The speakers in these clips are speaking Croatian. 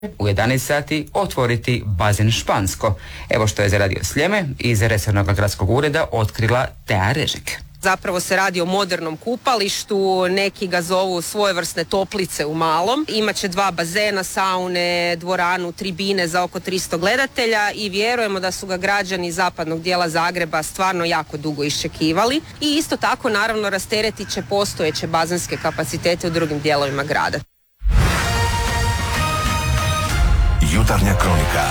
u 11 sati otvoriti bazen Špansko. Evo što je za Radio Sljeme iz resornog gradskog ureda otkrila Tea Režek. Zapravo se radi o modernom kupalištu, neki ga zovu svojevrsne toplice u malom. Imaće 2 bazena, saune, dvoranu, tribine za oko 300 gledatelja i vjerujemo da su ga građani zapadnog dijela Zagreba stvarno jako dugo iščekivali. I isto tako naravno rasteretit će postojeće bazenske kapacitete u drugim dijelovima grada. Jutarnja kronika.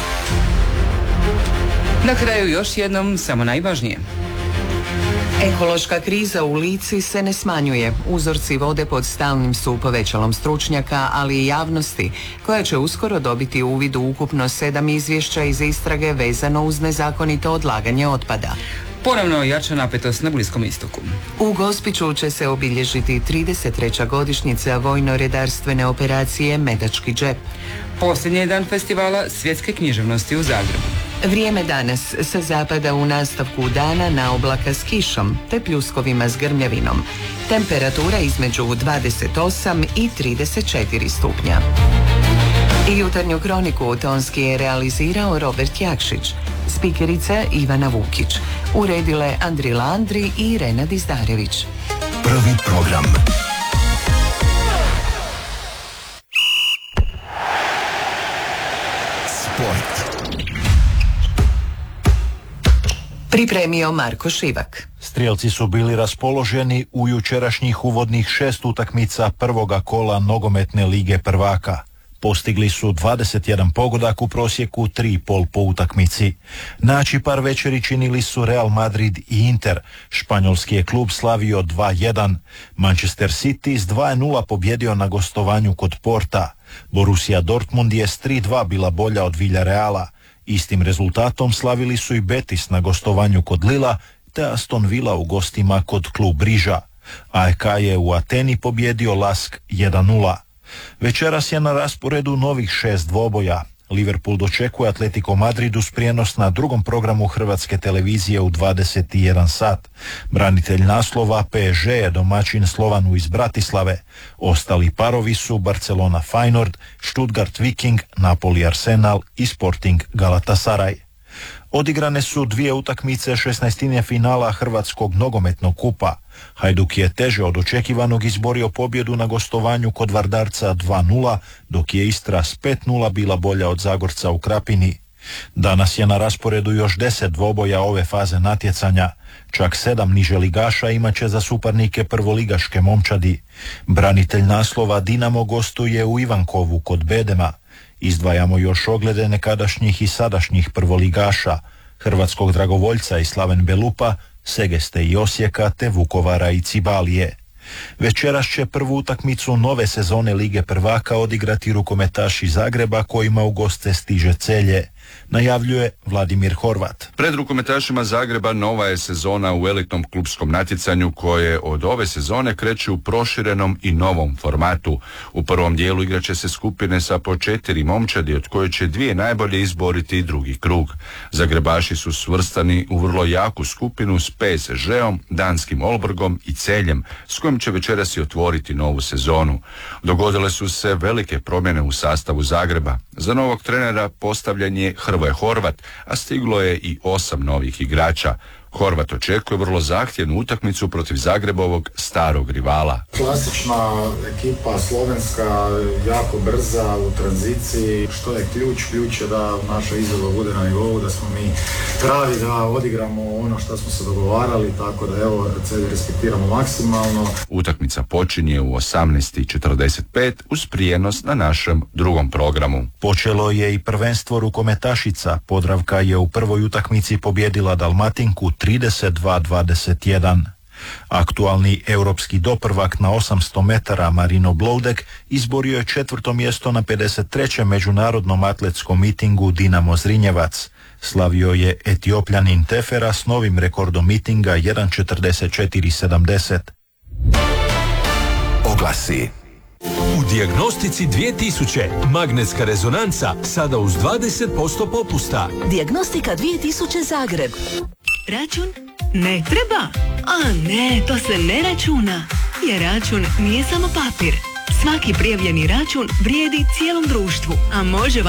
Na kraju još jednom samo najvažnije. Ekološka kriza u Lici se ne smanjuje. Uzorci vode pod stalnim su povećalom stručnjaka, ali i javnosti, koja će uskoro dobiti uvid u ukupno 7 izvješća iz istrage vezano uz nezakonito odlaganje otpada. Ponovno jača napetost na Bliskom istoku. U Gospiću će se obilježiti 33. godišnjica vojno-redarstvene operacije Medački džep. Posljednji je dan festivala svjetske književnosti u Zagrebu. Vrijeme danas sa zapada u nastavku dana na oblaka s kišom te pljuskovima s grmljavinom. Temperatura između 28 i 34 stupnja. I jutarnju kroniku tonski je realizirao Robert Jakšić. Spikerica Ivana Vukić. Uredile Andrila Andri i Irena Dizdarević. Prvi program. Sport. Pripremio Marko Šivak. Strijelci su bili raspoloženi u jučerašnjih uvodnih 6 utakmica prvoga kola nogometne lige prvaka. Postigli su 21 pogodak u prosjeku 3,5 po utakmici. Naći par večeri činili su Real Madrid i Inter. Španjolski je klub slavio 2-1. Manchester City s 2-0 pobjedio na gostovanju kod Porta. Borussia Dortmund je s 3-2 bila bolja od Villareala. Istim rezultatom slavili su i Betis na gostovanju kod Lila, te Aston Villa u gostima kod klub Briža. AEK je u Ateni pobjedio Lask 1-0. Večeras je na rasporedu novih 6 dvoboja. Liverpool dočekuje Atletico Madrid uz prijenos na drugom programu hrvatske televizije u 21 sat. Branitelj naslova PSG je domaćin Slovanu iz Bratislave. Ostali parovi su Barcelona Feyenoord, Stuttgart Viking, Napoli Arsenal i Sporting Galatasaray. Odigrane su 2 utakmice 16. finala Hrvatskog nogometnog kupa. Hajduk je teže od očekivanog izborio pobjedu na gostovanju kod Vardarca 2-0, dok je Istra s 5-0 bila bolja od Zagorca u Krapini. Danas je na rasporedu još 10 dvoboja ove faze natjecanja. Čak 7 niže ligaša imaće za suparnike prvoligaške momčadi. Branitelj naslova Dinamo gostuje u Ivankovu kod Bedema. Izdvajamo još oglede nekadašnjih i sadašnjih prvoligaša, hrvatskog dragovoljca i Slaven Belupa, Segeste i Osijeka te Vukovara i Cibalije. Večeras će prvu utakmicu nove sezone Lige prvaka odigrati rukometaši Zagreba kojima u goste stiže Celje. Najavljuje Vladimir Horvat. Pred rukometašima Zagreba nova je sezona u elitnom klupskom natjecanju koje od ove sezone kreće u proširenom i novom formatu. U prvom dijelu igraće se skupine sa po 4 momčadi, od koje će 2 najbolje izboriti i drugi krug. Zagrebaši su svrstani u vrlo jaku skupinu s PSG-om, danskim Olborgom i Celjem, s kojim će večeras i otvoriti novu sezonu. Dogodile su se velike promjene u sastavu Zagreba. Za novog trenera postavljen je Hrvoje Horvat, a stiglo je i 8 novih igrača. Horvat očekuje vrlo zahtjevnu utakmicu protiv Zagrebovog starog rivala. Klasična ekipa, slovenska, jako brza u tranziciji. Što je ključ? Ključ je da naša izvedba bude na nivou, da smo mi pravi, da odigramo ono što smo se dogovarali, tako da evo, Celje respektiramo maksimalno. Utakmica počinje u 18:45 uz prijenos na našem drugom programu. Počelo je i prvenstvo rukometašica. Podravka je u prvoj utakmici pobjedila Dalmatinku 32-21. Aktualni europski doprvak na 800 metara Marino Bloudek izborio je 4. mjesto na 53. međunarodnom atletskom mitingu Dinamo Zrinjevac. Slavio je Etiopljanin Tefera s novim rekordom mitinga 1:44:70. Oglasi. U Dijagnostici 2000 magnetska rezonanca sada uz 20% popusta. Dijagnostika 2000 Zagreb. Račun? Ne treba. A ne, to se ne računa. Jer račun nije samo papir. Svaki prijavljeni račun vrijedi cijelom društvu, a može